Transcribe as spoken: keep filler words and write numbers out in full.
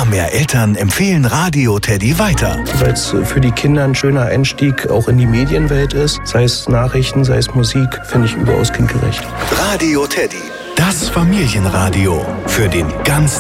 mehr Eltern empfehlen Radio Teddy weiter. Weil es für die Kinder ein schöner Einstieg auch in die Medienwelt ist. Sei es Nachrichten, sei es Musik, finde ich überaus kindgerecht. Radio Teddy, das Familienradio für den ganz